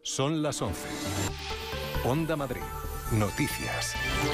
Son las 11. Onda Madrid. Noticias.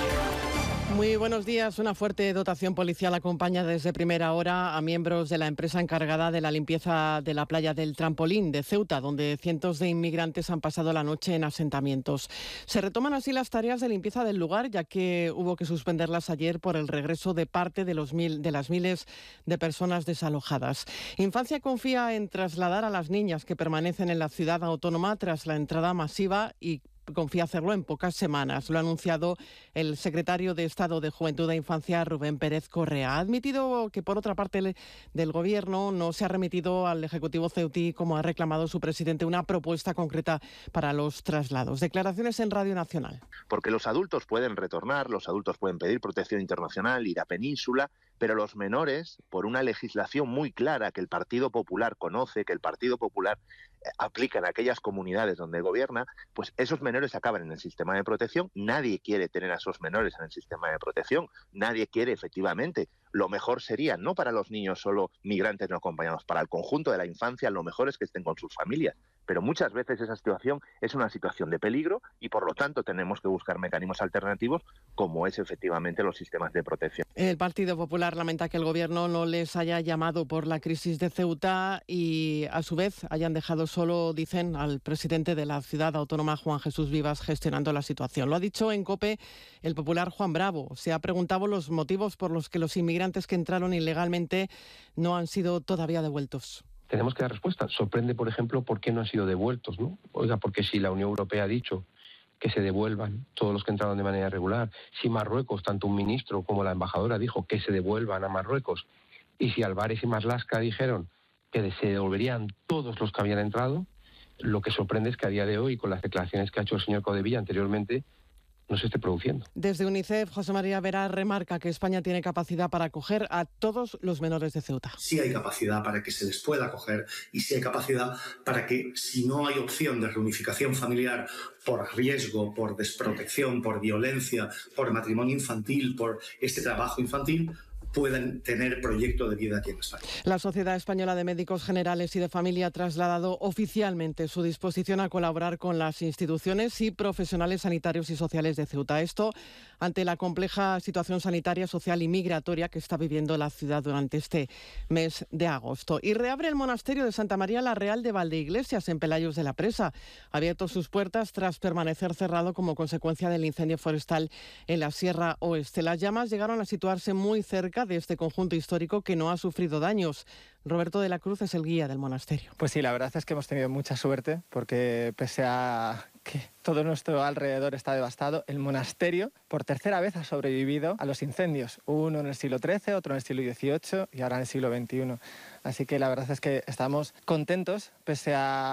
Muy buenos días. Una fuerte dotación policial acompaña desde primera hora a miembros de la empresa encargada de la limpieza de la playa del Trampolín de Ceuta, donde cientos de inmigrantes han pasado la noche en asentamientos. Se retoman así las tareas de limpieza del lugar, ya que hubo que suspenderlas ayer por el regreso de parte de las miles de personas desalojadas. Infancia confía en trasladar a las niñas que permanecen en la ciudad autónoma tras la entrada masiva y confía hacerlo en pocas semanas. Lo ha anunciado el secretario de Estado de Juventud e Infancia, Rubén Pérez Correa. Ha admitido que, por otra parte, del Gobierno no se ha remitido al Ejecutivo ceutí, como ha reclamado su presidente, una propuesta concreta para los traslados. Declaraciones en Radio Nacional. Porque los adultos pueden retornar, los adultos pueden pedir protección internacional, ir a Península, pero los menores, por una legislación muy clara que el Partido Popular conoce, que el Partido Popular aplica en aquellas comunidades donde gobierna, pues esos menores acaban en el sistema de protección. Nadie quiere tener a esos menores en el sistema de protección, nadie quiere, efectivamente. Lo mejor sería, no para los niños solo migrantes no acompañados, para el conjunto de la infancia, lo mejor es que estén con sus familias. Pero muchas veces esa situación es una situación de peligro y, por lo tanto, tenemos que buscar mecanismos alternativos, como es efectivamente los sistemas de protección. El Partido Popular lamenta que el Gobierno no les haya llamado por la crisis de Ceuta y, a su vez, hayan dejado solo, dicen, al presidente de la ciudad autónoma, Juan Jesús Vivas, gestionando la situación. Lo ha dicho en COPE el popular Juan Bravo. Se ha preguntado los motivos por los que los inmigrantes que entraron ilegalmente no han sido todavía devueltos. Tenemos que dar respuesta. Sorprende, por ejemplo, por qué no han sido devueltos, ¿no? Oiga, porque si la Unión Europea ha dicho que se devuelvan todos los que entraron de manera irregular, si Marruecos, tanto un ministro como la embajadora, dijo que se devuelvan a Marruecos, y si Álvarez y Marlaska dijeron que se devolverían todos los que habían entrado, lo que sorprende es que a día de hoy, con las declaraciones que ha hecho el señor Codevilla anteriormente, no se esté produciendo. Desde UNICEF, José María Vera remarca que España tiene capacidad para acoger a todos los menores de Ceuta. Sí hay capacidad para que se les pueda acoger y sí hay capacidad para que, si no hay opción de reunificación familiar por riesgo, por desprotección, por violencia, por matrimonio infantil, por este trabajo infantil, puedan tener proyecto de vida aquí en España. La Sociedad Española de Médicos Generales y de Familia ha trasladado oficialmente su disposición a colaborar con las instituciones y profesionales sanitarios y sociales de Ceuta. Esto ante la compleja situación sanitaria, social y migratoria que está viviendo la ciudad durante este mes de agosto. Y reabre el monasterio de Santa María la Real de Valdeiglesias, en Pelayos de la Presa. Ha abierto sus puertas tras permanecer cerrado como consecuencia del incendio forestal en la Sierra Oeste. Las llamas llegaron a situarse muy cerca de este conjunto histórico que no ha sufrido daños. Roberto de la Cruz es el guía del monasterio. Pues sí, la verdad es que hemos tenido mucha suerte, porque pese a que todo nuestro alrededor está devastado, el monasterio por tercera vez ha sobrevivido a los incendios. Uno en el siglo XIII, otro en el siglo XVIII y ahora en el siglo XXI. Así que la verdad es que estamos contentos pese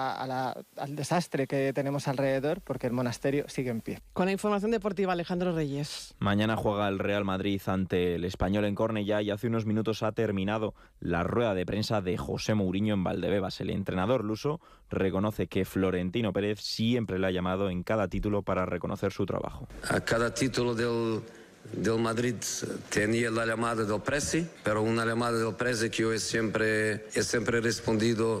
al desastre que tenemos alrededor, porque el monasterio sigue en pie. Con la información deportiva, Alejandro Reyes. Mañana juega el Real Madrid ante el Español en Cornellá y hace unos minutos ha terminado la rueda de prensa de José Mourinho en Valdebebas. El entrenador luso reconoce que Florentino Pérez siempre le ha llamado en cada título para reconocer su trabajo. A cada título del Madrid tenía la llamada del Presi, pero una llamada del Presi que yo he siempre respondido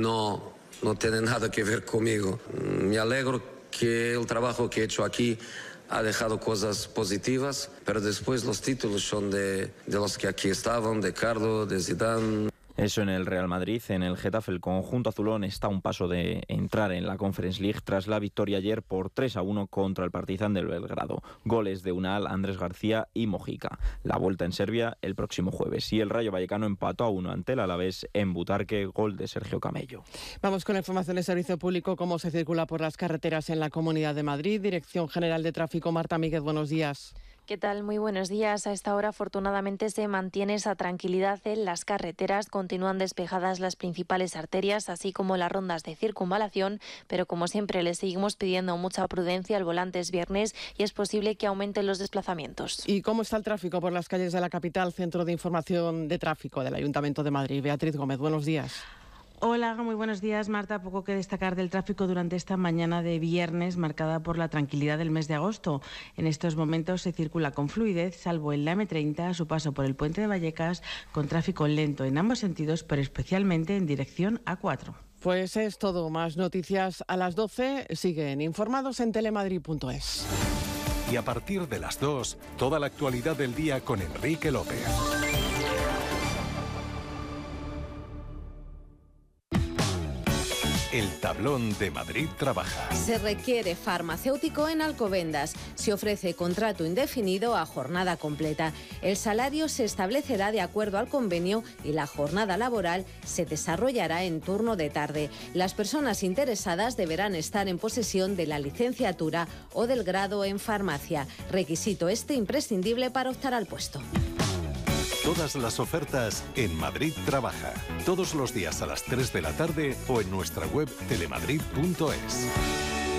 no tiene nada que ver conmigo. Me alegro que el trabajo que he hecho aquí ha dejado cosas positivas, pero después los títulos son de los que aquí estaban, de Carlo, de Zidane. Eso en el Real Madrid. En el Getafe, el conjunto azulón está a un paso de entrar en la Conference League tras la victoria ayer por 3-1 contra el Partizan del Belgrado. Goles de Unal, Andrés García y Mojica. La vuelta en Serbia el próximo jueves. Y el Rayo Vallecano empató a 1 ante el Alavés en Butarque, gol de Sergio Camello. Vamos con la información de servicio público, cómo se circula por las carreteras en la Comunidad de Madrid. Dirección General de Tráfico, Marta Míguez, buenos días. ¿Qué tal? Muy buenos días. A esta hora, afortunadamente, se mantiene esa tranquilidad en las carreteras. Continúan despejadas las principales arterias, así como las rondas de circunvalación, pero como siempre les seguimos pidiendo mucha prudencia. El volante es viernes y es posible que aumenten los desplazamientos. ¿Y cómo está el tráfico por las calles de la capital? Centro de Información de Tráfico del Ayuntamiento de Madrid. Beatriz Gómez, buenos días. Hola, muy buenos días, Marta. Poco que destacar del tráfico durante esta mañana de viernes, marcada por la tranquilidad del mes de agosto. En estos momentos se circula con fluidez, salvo en la M30, a su paso por el puente de Vallecas, con tráfico lento en ambos sentidos, pero especialmente en dirección A4. Pues es todo. Más noticias a las 12. Siguen informados en telemadrid.es. Y a partir de las 2, toda la actualidad del día con Enrique López. El tablón de Madrid trabaja. Se requiere farmacéutico en Alcobendas. Se ofrece contrato indefinido a jornada completa. El salario se establecerá de acuerdo al convenio y la jornada laboral se desarrollará en turno de tarde. Las personas interesadas deberán estar en posesión de la licenciatura o del grado en farmacia. Requisito este imprescindible para optar al puesto. Todas las ofertas en Madrid Trabaja. Todos los días a las 3 de la tarde o en nuestra web telemadrid.es.